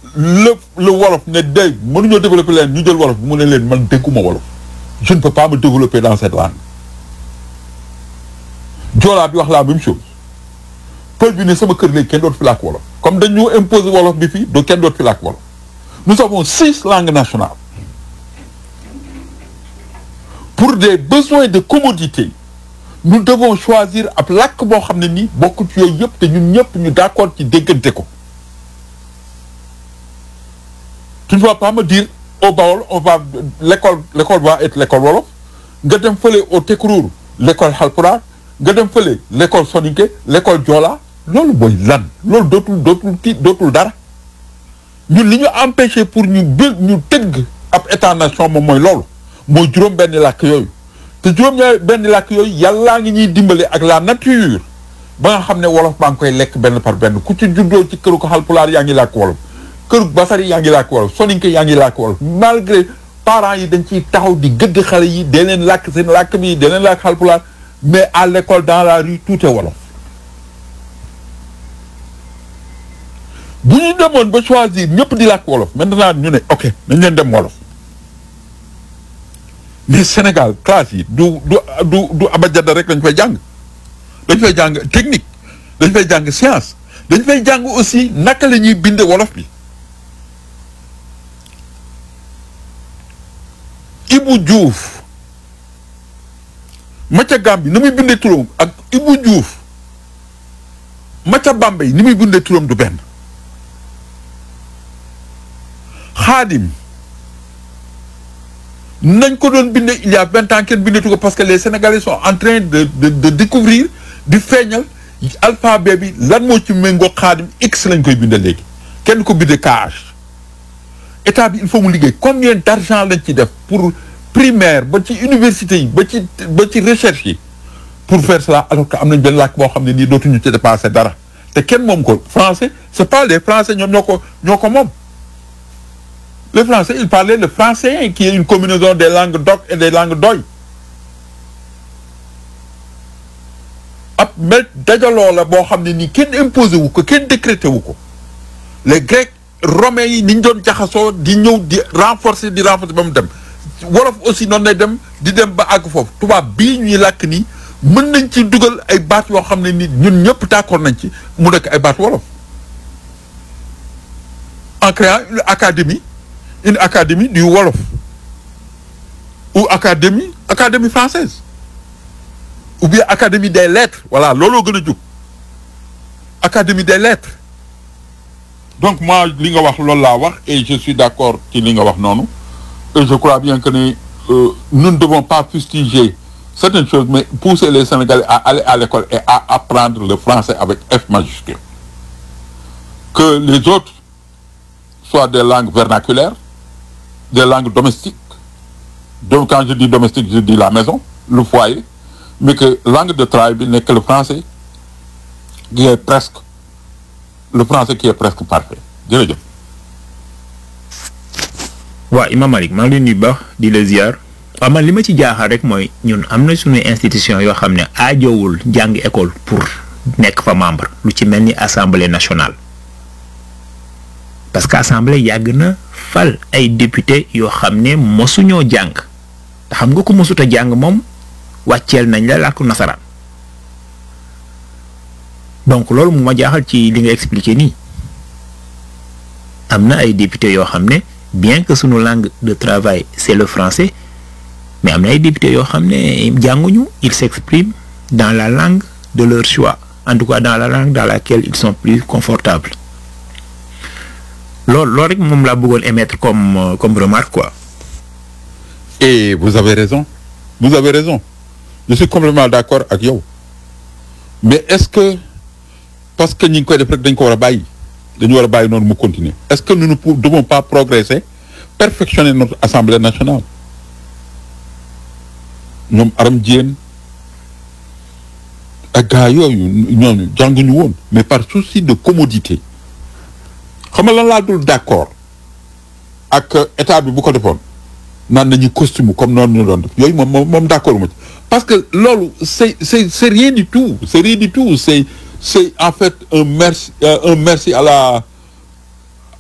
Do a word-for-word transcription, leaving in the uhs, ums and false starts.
le le wolof ne day mënuñoo développer leen ñu jël wolof bi mu ne leen man dégguma wolof je ne peux pas me développer dans cette langue. Joola bi wax la même chose pël bi ne sama kër léegi kenn dootu fi làkk wolof comme dañu imposer wolof bi fii doo kenn dootu fi làkk wolof. Nous avons six langues nationales. Pour des besoins de commodité nous devons choisir ab làkk boo xam ne nii bokkut ci yooyu yëpp te ñun ñëpp ñu d'accord ci déggante ko. Tu ne vas pas me dire au Baol on va l'école l'école va être l'école wolof nga dem fële au Tekruur l'école Halpulaar nga dem fële l'école Soninké l'école Joola loolu mooy lan loolu dootul dootul ti dootul dara ñun li ñu empêché pour ñu bëgg ñu tëgg ab état nation moom mooy loolu mooy juróom benn làkk yooyu te juróom ñaar benn làkk yooyu yàllaa ngi ñuy dimbale ak la nature ba nga xam ne wolof baa ngi koy lekk benn par benn ku ci juddoo ci këru ko Halpulaar yaa ngi làkk wolof kër Basari yaa ngi làkk wolof Soninké yaa ngi làkk wolof malgré parents yi dañ ciy taxaw di gëdd xale yi dee leen làkk seen làkk bi dee leen làkk Halpulaar mais à l'école dans la rue tout est wolof. bu ñu demoon ba choisir ñëpp di làkk wolof maintenant ñu ne ok nañ leen dem wolof mais Sénégal classe yi du du du du abajada rek dañ fay jàng dañ fay jàng technique dañ fay jàng science dañ fay jàng aussi naka la ñuy binde wolof bi. Ibou Diouf Macha Gambi ni muy bindee turam ak Ibou Diouf Macha Bambey ni muy bindee turam du benn Xaadim nañ ko doon bindee il y a vingt ans kenn bindeetu ko parce que les Sénégalais sont en train de de de découvrir di feeñal alphabet bi lan moo ci méngoo Xaadim X lañ koy bindee léegi kenn ko bindee K H état bi il faut mu liggéey combien d'argent lañ ci def pour primaire ba ci université yi ba ci ba ci recherche yi pour faire cela alors que am nañ benn làkk boo xam ne nii dootuñu ci dépasser dara te kenn moom ko français c'est pas les français ñoom ñoo ko ñoo ko moom les français ils parlaient le français qui est une combinaison des langues d'oc et des langues d'oï ab mel dajaloo la boo xam ne nii kenn imposé wu ko kenn décrété wu ko les grecs romains yi ni ñu doon jaxasoo di ñëw di renforcer di renforcer ba mu dem wolof aussi noonu lay dem di dem ba àgg foofu tubaab bii ñuy làkk nii mën nañ ci dugal ay baat yoo xam ne ni ñun ñëpp d'accord nañ ci mu nekk ay baat wolof en créant une académie une académie du wolof ou académie académie française ou bien académie des lettres voilà looloo gën a jóg académie des lettres donc moi li nga wax loolu laa wax et je suis d'accord ci li nga wax noonu et je crois bien que ne euh, nous ne devons pas fustiger certaines choses mais pousser les Sénégalais à aller à l'école et à apprendre le français avec F majuscule que les autres soient des langues vernaculaires des langues domestiques donc quand je dis domestique je dis la maison le foyer mais que langue de travail bi nekk le français qui est presque le français qui est presque parfait jërëjëf. waaw Imam Malick maa ngi leen di baax di la ziar waaw man li ma ci jaaxal rek mooy ñun am na suñu institution yoo xam ne aajowul jàng école pour nekk fa membre lu ci mel ni assemblée nationale parce que assemblée yàgg na fal ay député yoo xam ne mosuñoo jàng te xam nga ko mosut a jàng moom wàcceel nañ la làkku nasaraan donc loolu mu ma jaaxal ci li nga expliqué nii am na ay députés yoo xam ne bien que sunu langue de travail c'est le français mais am na ay députés yoo xam ne jànguñu ils s'expriment dans la langue de leur choix en tout cas dans la langue dans laquelle ils sont plus confortables loolu loolu rek moom laa bëggoon émettre comme comme remarque quoi. Et vous avez raison vous avez raison je suis complètement d'accord ak yow mais est-ce que parce que ñi ngi koy def rek dañ ko war a bàyyi dañu war a bàyyi noonu mu continuer est-ce que nous ne devons pas progresser perfectionner notre Assemblée nationale ñoom Aram Diène ak gars yooyu ñooñu jànguñu woon mais par souci de commodité xam nga lan laa dul d'accord ak état bi bu ko defoon naan nañu costume comme noonu ñu doon def yooyu moom moom moom d'accord ma ci parce que loolu c'est c'est c'est rien du tout c'est rien du tout c'est c'est en fait un merci euh, un merci à la